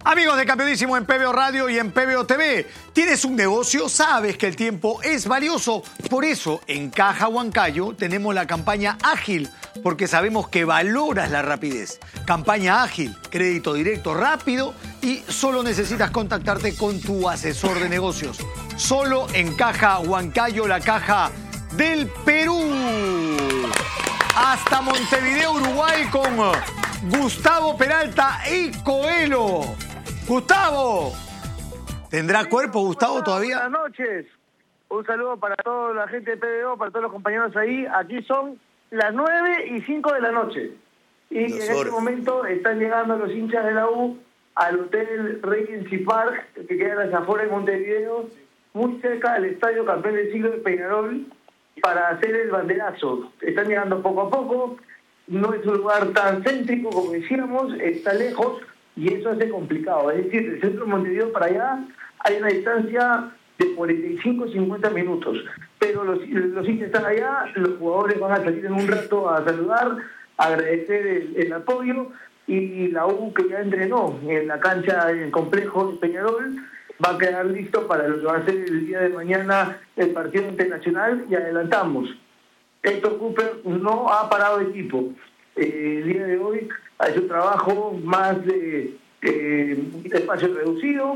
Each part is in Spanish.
Amigos de Campeonísimo en PBO Radio y en PBO TV, ¿tienes un negocio? Sabes que el tiempo es valioso. Por eso, en Caja Huancayo tenemos la campaña Ágil, porque sabemos que valoras la rapidez. Campaña Ágil, crédito directo rápido y solo necesitas contactarte con tu asesor de negocios. Solo en Caja Huancayo, la caja del Perú. Hasta Montevideo, Uruguay, con Gustavo Peralta y Coelho. Gustavo, ¿tendrá cuerpo Gustavo todavía? Buenas noches. Un saludo para toda la gente de PBO, para todos los compañeros ahí. Aquí son las 9:05 de la noche. Y en este momento están llegando los hinchas de la U al Hotel Regency Park, que queda en las afueras de Montevideo, muy cerca del Estadio Campeón del Siglo de Peñarol, para hacer el banderazo. Están llegando poco a poco. No es un lugar tan céntrico como decíamos, está lejos. Y eso hace complicado. Es decir, del centro de Montevideo para allá hay una distancia de 45-50 minutos. Pero los hinchas están allá, los jugadores van a salir en un rato a saludar, a agradecer el apoyo. Y la U, que ya entrenó en la cancha del complejo de Peñarol, va a quedar listo para lo que va a ser el día de mañana el partido internacional. Y adelantamos, Héctor Cooper no ha parado de equipo. El día de hoy ha hecho trabajo más de espacio reducido,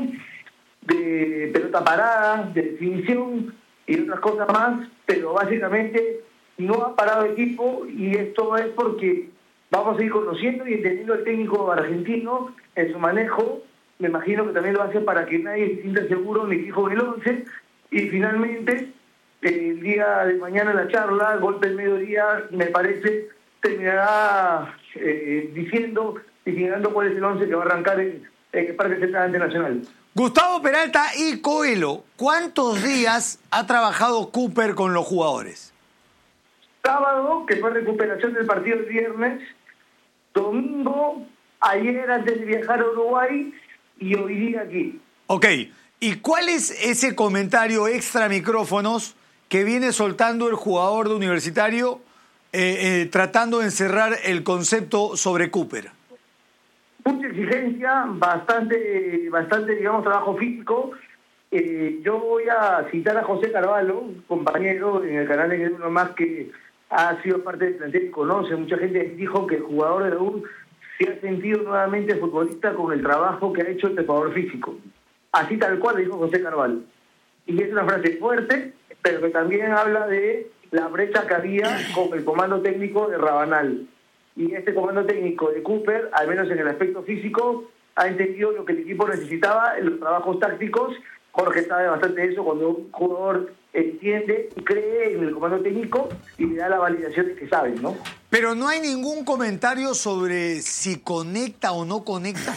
de pelota parada, de definición y otras cosas más, pero básicamente no ha parado equipo, y esto es porque vamos a ir conociendo y entendiendo al técnico argentino en su manejo. Me imagino que también lo hace para que nadie se sienta seguro ni fijo en el 11. Y finalmente, el día de mañana la charla, golpe del mediodía, me parece, terminará diciendo y señalando cuál es el 11 que va a arrancar en el Parque Central Nacional. Gustavo Peralta y Coelho, ¿cuántos días ha trabajado Cooper con los jugadores? Sábado, que fue recuperación del partido el viernes. Domingo, ayer antes de viajar a Uruguay, y hoy día aquí. Ok, ¿y cuál es ese comentario extra micrófonos que viene soltando el jugador de Universitario tratando de encerrar el concepto sobre Cooper? Mucha exigencia, bastante, digamos, trabajo físico. Yo voy a citar a José Carvalho, un compañero en el canal de Uno Más, que ha sido parte del plantel y conoce. Mucha gente dijo que el jugador de la U se ha sentido nuevamente futbolista con el trabajo que ha hecho el preparador físico. Así tal cual dijo José Carvalho. Y es una frase fuerte, pero que también habla de la brecha que había con el comando técnico de Rabanal. Y este comando técnico de Cooper, al menos en el aspecto físico, ha entendido lo que el equipo necesitaba en los trabajos tácticos. Jorge sabe bastante de eso, cuando un jugador entiende y cree en el comando técnico y le da la validación de que sabe, ¿no? Pero no hay ningún comentario sobre si conecta o no conecta.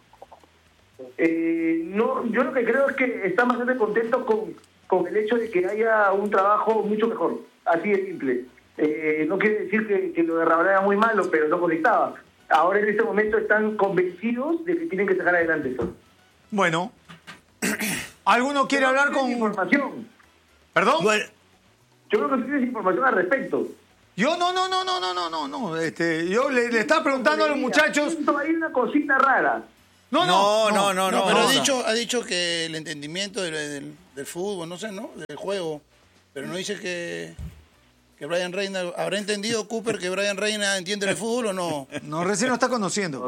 No, yo lo que creo es que está bastante contento con el hecho de que haya un trabajo mucho mejor, así de simple. No quiere decir que lo de Rabanal era muy malo, pero no conectaba. Ahora en este momento están convencidos de que tienen que sacar adelante eso. Bueno, ¿alguno quiere hablar con información? ¿Perdón? Bueno, yo creo que tú tienes información al respecto. Yo no. Yo le estaba preguntando a los muchachos. Hay una cosita rara. No, pero ha dicho que el entendimiento del fútbol, no sé, ¿no? Del juego. Pero no dice que Brian Reina, ¿habrá entendido Cooper que Brian Reina entiende el fútbol o no? No, recién lo está conociendo.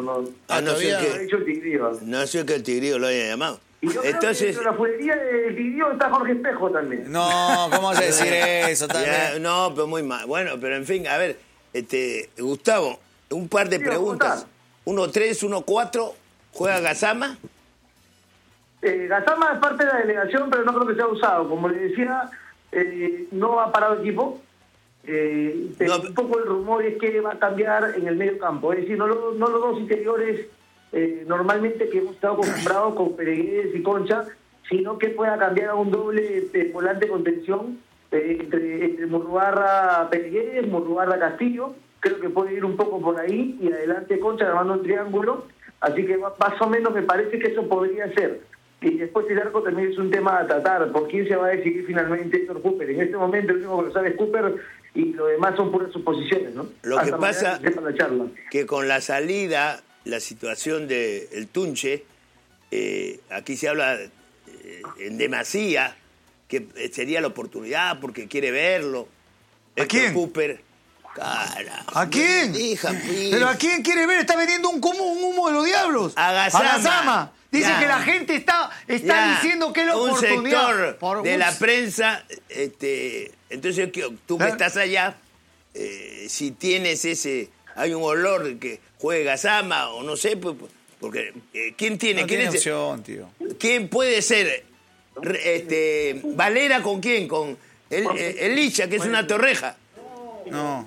No sé que el Tigrillo lo haya llamado. Y yo entonces, creo que la fuería del Tigrillo está Jorge Espejo también. No, ¿cómo vas a decir eso también? Ya, no, pero muy mal. Bueno, pero en fin, a ver, Gustavo, un par de preguntas. 1-3, 1-4, ¿juega Gazama? Gazama es parte de la delegación, pero no creo que sea usado. Como le decía, no ha parado equipo. Pero un poco el rumor es que va a cambiar en el medio campo. Es decir, no los dos interiores normalmente que hemos estado acostumbrados con Peregués y Concha, sino que pueda cambiar a un doble volante contención entre Murrugarra Peregués, Murrugarra Castillo. Creo que puede ir un poco por ahí y adelante Concha armando un triángulo. Así que más o menos me parece que eso podría ser. Y después el arco también es un tema a tratar. ¿Por quién se va a decidir finalmente Héctor Cooper? En este momento el único que lo sabe es Cooper y lo demás son puras suposiciones, ¿no? Lo que pasa que con la salida, la situación del Tunche, aquí se habla en demasía, que sería la oportunidad porque quiere verlo. ¿A quién? Cooper. Carajo, ¿A quién? ¿Pero a quién quiere ver? Está vendiendo un humo de los diablos. A Gassama. Dice que la gente está diciendo que es la oportunidad. Un sector de la prensa, entonces tú que estás allá, si tienes hay un olor de que juegue Gassama o no sé, pues, porque ¿quién tiene? No ¿Quién tiene es? opción, tío. ¿Quién puede ser? ¿Valera con quién? Con el Licha, que es una torreja. No.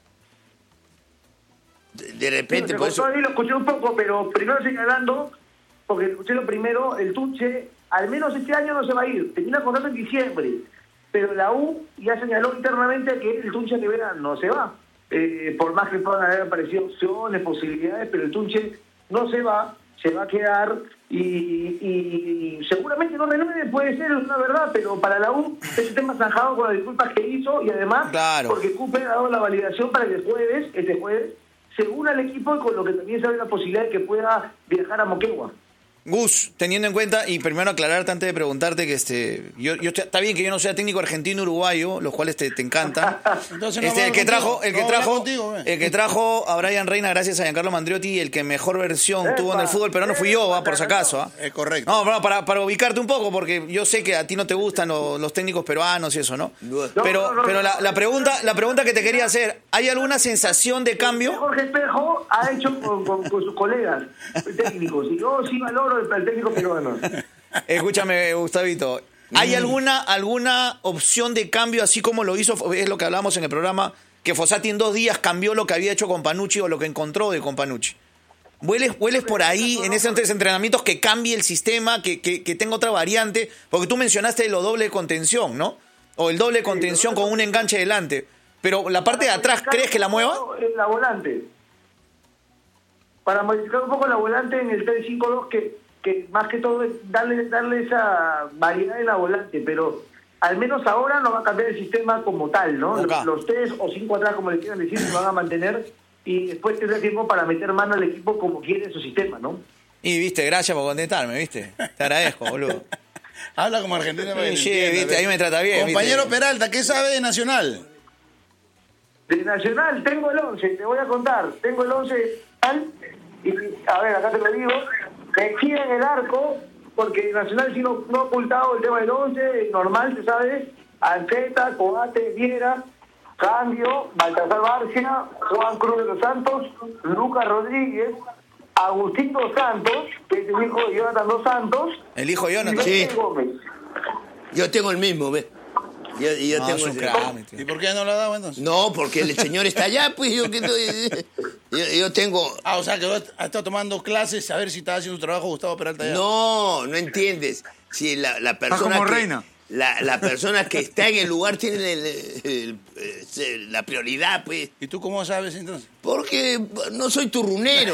De repente, por eso lo escuché un poco, pero primero señalando, porque escuché lo primero, el Tunche, al menos este año no se va a ir, termina contrato en diciembre, pero la U ya señaló internamente que el Tunche Rivera no se va, por más que puedan haber aparecido opciones, posibilidades, pero el Tunche no se va a quedar y seguramente no renueve, puede ser una verdad, pero para la U ese tema zanjado con las disculpas que hizo y además porque Cooper ha dado la validación para que este jueves se una al equipo y con lo que también se abre la posibilidad de que pueda viajar a Moquegua. Gus, teniendo en cuenta, y primero aclararte antes de preguntarte que yo está bien que yo no sea técnico argentino uruguayo, los cuales te encantan. Entonces el que trajo a Brian Reina gracias a Giancarlo Mandriotti, el que mejor versión tuvo en el fútbol peruano fui yo, por si acaso. Es correcto. No, para ubicarte un poco, porque yo sé que a ti no te gustan los técnicos peruanos y eso, ¿no? Pero la pregunta que te quería hacer, ¿hay alguna sensación de cambio? Jorge Espejo ha hecho con sus colegas técnicos y yo sí valoro el técnico peruano. Escúchame, Gustavito. ¿Hay alguna opción de cambio, así como lo hizo, es lo que hablábamos en el programa, que Fossati en 2 días cambió lo que había hecho con Panucci o lo que encontró de con Panucci? ¿Hueles por ahí en esos entrenamientos que cambie el sistema, que tenga otra variante? Porque tú mencionaste lo doble de contención, ¿no? O el doble de contención con un enganche delante. Pero la parte de atrás, ¿crees que la mueva? En la volante. Para modificar un poco la volante en el 3-5-2, que más que todo es darle esa variedad en la volante, pero al menos ahora no va a cambiar el sistema como tal, ¿no? Los 3 o 5 atrás, como le quieran decir, se van a mantener y después tendrá tiempo para meter mano al equipo como quiere su sistema, ¿no? Y viste, gracias por contestarme, viste. Te agradezco, boludo. Habla como argentino. Sí, viste, ahí me trata bien. Compañero ¿viste? Peralta, ¿qué sabe de Nacional? De Nacional tengo el 11, te voy a contar. Tengo el 11 y a ver, acá te lo digo. Mejía en el arco, porque Nacional sí no ha ocultado el tema del 11, normal, se sabe. Anqueta, Coate, Viera, Cambio, Baltasar Bárcena, Juan Cruz de los Santos, Lucas Rodríguez, Agustín Dos Santos, que es el hijo de Jonathan Dos Santos. El hijo de Jonathan. Sí. Gómez. Yo tengo el mismo, ¿ves? Yo No, tengo es un ese. crack, ¿Y por qué no lo ha dado entonces? No, porque el señor está allá, pues yo tengo... O sea, que ha estado tomando clases a ver si está haciendo su trabajo Gustavo Peralta allá. No entiendes. Si la persona como que, reina. La persona que está en el lugar tiene la prioridad, pues. ¿Y tú cómo sabes entonces? Porque no soy turrunero.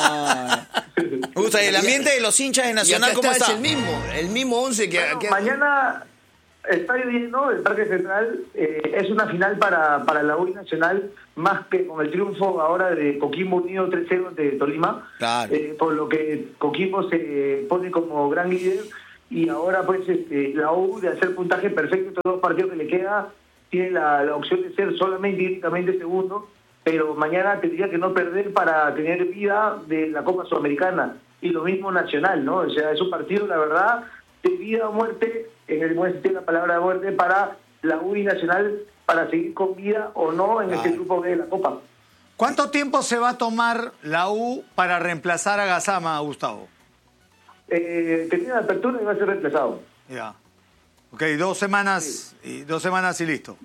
Me gusta. ¿Y el ambiente de los hinchas de Nacional cómo está? Es el mismo 11 que... Bueno, mañana está lleno el Parque Central. Es una final para la U Nacional, más que con el triunfo ahora de Coquimbo Unido 3-0 de Tolima. Claro. Por lo que Coquimbo se pone como gran líder. Y ahora pues la U, de hacer puntaje perfecto en todos los partidos que le queda, tiene la opción de ser solamente y únicamente segundo, pero mañana tendría que no perder para tener vida de la Copa Sudamericana. Y lo mismo Nacional, ¿no? O sea, es un partido, la verdad, de vida o muerte, en el buen sentido de la palabra de muerte, para la U y Nacional, para seguir con vida o no en este grupo B de la Copa. ¿Cuánto tiempo se va a tomar la U para reemplazar a Gassama, Gustavo? Tenía la apertura y va a ser reemplazado. Ya. Ok, 2 semanas, y 2 semanas y listo.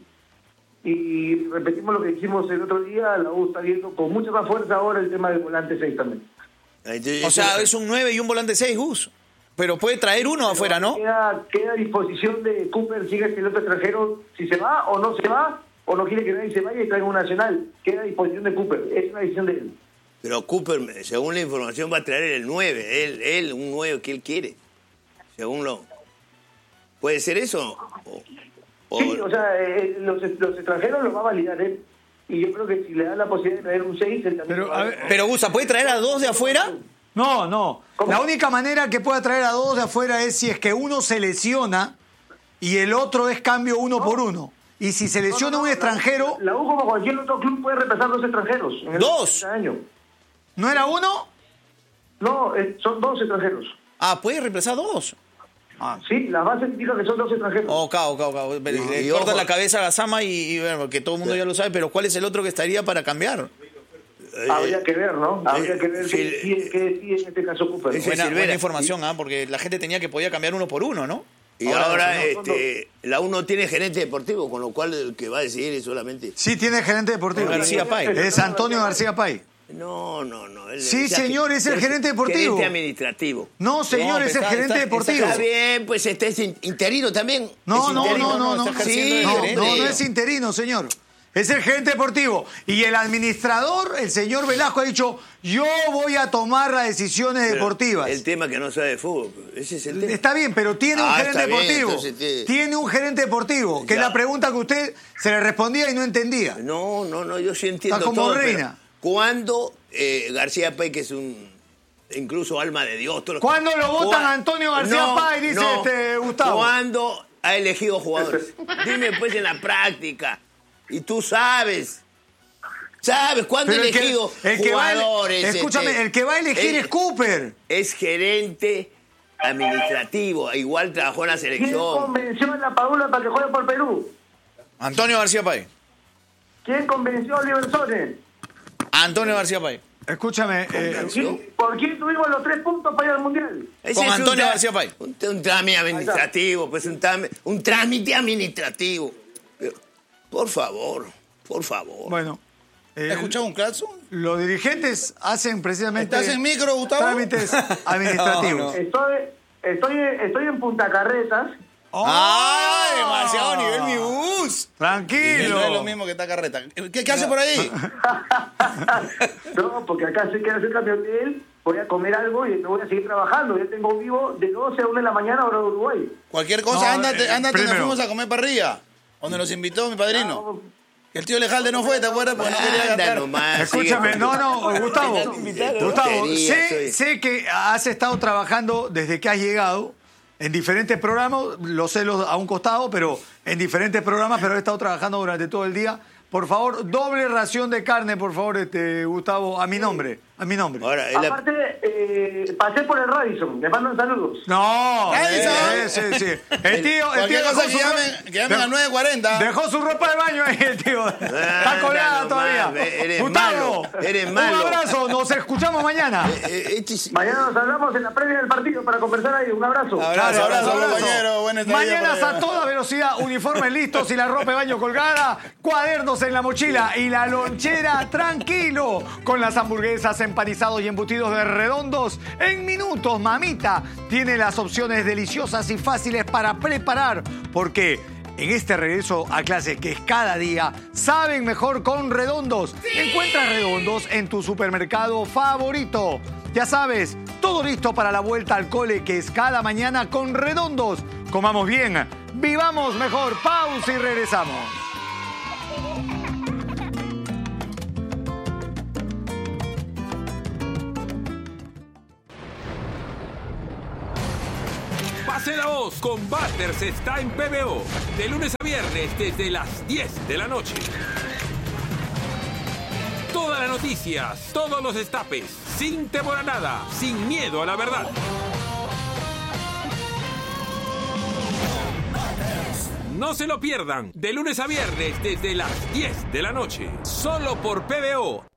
Y repetimos lo que dijimos el otro día, la U está viendo con mucha más fuerza ahora el tema del volante 6 también. O sea, es un 9 y un volante 6, Gus. Pero puede traer uno afuera, ¿no? Queda a disposición de Cooper, sigue el piloto extranjero, si se va o no se va, o no quiere que nadie se vaya y traiga un nacional. Queda a disposición de Cooper, es una decisión de él. Pero Cooper, según la información, va a traer el 9. Él un 9 que él quiere. Según lo... ¿Puede ser eso? Sí, o sea, los extranjeros los va a validar él. Y yo creo que si le dan la posibilidad de traer un 6, él también Pero Gusa, ¿puede traer a 2 de afuera? No. ¿Cómo? La única manera que pueda traer a dos de afuera es si es que uno se lesiona y el otro es cambio uno por uno. Y si se lesiona un extranjero... La U, como cualquier otro club, puede reemplazar 2 extranjeros. En el ¿Dos? año. ¿No era uno? No, son 2 extranjeros. Ah, ¿puede reemplazar 2? Sí, las bases indican que son 2 extranjeros. Ok. Le corta la cabeza a Gassama y bueno, que todo el mundo ya lo sabe, pero ¿cuál es el otro que estaría para cambiar? Habría que ver, ¿no? Habría que ver qué decide en este caso Cooper. Buena información, porque la gente tenía que podía cambiar uno por uno, ¿no? Y ahora la U no tiene gerente deportivo, con lo cual el que va a decidir es solamente... Sí, tiene gerente deportivo. García Pay. Es Antonio García Pay. No. Sí, señor, es el gerente deportivo. Gerente administrativo. No, señor, es el gerente deportivo. Está bien, pues este es interino también. No, Es no interino. es interino, señor. Es el gerente deportivo. Y el administrador, el señor Velasco, ha dicho, yo voy a tomar las decisiones deportivas. El tema que no sabe de fútbol, ese es el tema. Está bien, pero tiene un gerente está bien, deportivo. entonces Tiene un gerente deportivo, que es la pregunta que usted se le respondía y no entendía. No, yo sí entiendo Está como todo. reina. Cuando García Pay, que es incluso alma de Dios... ¿Cuándo lo votan a Antonio García Pay, dice Gustavo? ¿Cuándo ha elegido jugadores? Dime pues en la práctica. Y tú sabes cuándo ha elegido jugadores. Escúchame, el que va a elegir es Cooper. Es gerente administrativo, igual trabajó en la ¿Quién selección. convenció a la Padula para que juegue por Perú? Antonio García Pay. ¿Quién convenció a Oliver Sonnen? Antonio García Pay. Escúchame. ¿Por quién tuvimos los 3 puntos para ir al Mundial? Ese Con es Antonio García Pay. Un trámite administrativo, pues un trámite administrativo. Pero, por favor. Bueno. ¿Has escuchado un caso? Los dirigentes hacen precisamente... ¿Estás en micro, Gustavo? Trámites administrativos. Estoy en Punta Carretas. ¡Ay, demasiado nivel mi bus! Tranquilo. No es lo mismo que está Carreta. ¿Qué hace por ahí? No, porque acá se quiere hacer campeón de él. Voy a comer algo y me voy a seguir trabajando. Yo tengo vivo de 12 a 1 de la mañana hora de Uruguay. Cualquier cosa, ándate, nos primero. fuimos a comer parrilla. Donde nos invitó mi padrino. El tío Lejalde no fue, ¿te acuerdas? Porque no quería gastar. Escúchame, Gustavo, sé que has estado trabajando desde que has llegado en diferentes programas, lo sé a un costado, pero en diferentes programas, pero he estado trabajando durante todo el día. Por favor, doble ración de carne, por favor, Gustavo, a mi nombre. Ahora, Aparte, pasé por el Radisson, le mandan saludos. No, Radisson. sí. El tío Cosa dejó que llamen a 9:40. Dejó su ropa de baño ahí, el tío. Está colgada todavía. Gustavo, eres malo. Un abrazo, nos escuchamos mañana. Mañana nos hablamos en la previa del partido para conversar ahí. Un abrazo. Abrazo, compañero. Buenas tardes. Mañanas a toda velocidad, uniformes listos y la ropa de baño colgada, cuadernos en la mochila y la lonchera tranquilo, con las hamburguesas, empanizados y embutidos de Redondos. En minutos, mamita tiene las opciones deliciosas y fáciles para preparar, porque en este regreso a clase que es cada día, saben mejor con Redondos. ¡Sí! Encuentra Redondos en tu supermercado favorito. Ya sabes, todo listo para la vuelta al cole que es cada mañana con Redondos. Comamos bien, vivamos mejor. Pausa y regresamos. Pase la voz, Combaters está en PBO, de lunes a viernes desde las 10 de la noche. Todas las noticias, todos los destapes, sin temor a nada, sin miedo a la verdad. No se lo pierdan, de lunes a viernes desde las 10 de la noche, solo por PBO.